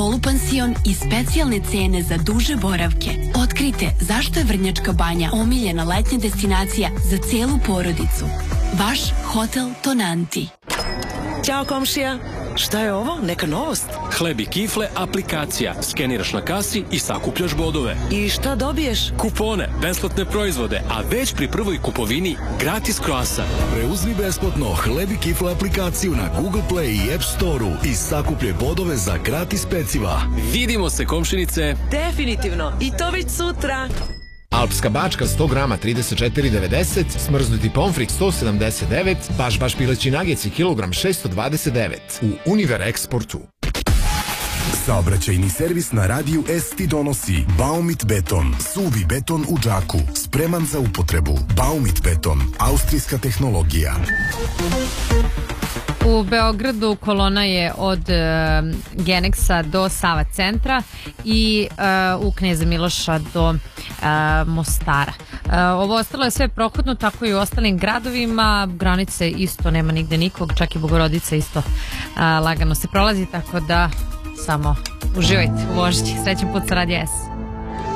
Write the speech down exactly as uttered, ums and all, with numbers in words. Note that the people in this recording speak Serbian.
polupansion i specijalne cene za duže boravke. Otkrite zašto je Vrnjačka Banja omiljena letnja destinacija za celu porodicu. Vaš Hotel Tonanti. Ćao komšija, šta je ovo? Neka novost? Hleb i kifle aplikacija. Skeniraš na kasi i sakupljaš bodove. I šta dobiješ? Kupone, besplatne proizvode, a već pri prvoj kupovini gratis kroasan. Preuzmi besplatno Hleb i kifle aplikaciju na Google Play i App Store-u i sakupljaj bodove za gratis peciva. Vidimo se, komšinice. Definitivno, i to već sutra. Alpska bačka sto grama trideset četiri devedeset, smrznuti pomfrik sto sedamdeset devet, baš baš pileći nageci kilogram šesto dvadeset devet u Univer Eksportu. Saobraćajni servis na radiju S ti donosi Baumit beton, suvi beton u džaku, spreman za upotrebu. Baumit beton, austrijska tehnologija. U Beogradu kolona je od uh, Geneksa do Sava centra i uh, u Kneza Miloša do uh, Mostara. Uh, ovo ostalo je sve prohodno, tako i u ostalim gradovima. Granice isto, nema nigde nikog, čak i Bogorodica isto uh, lagano se prolazi, tako da samo uživajte u vožnji. Srećan put sa Radija S.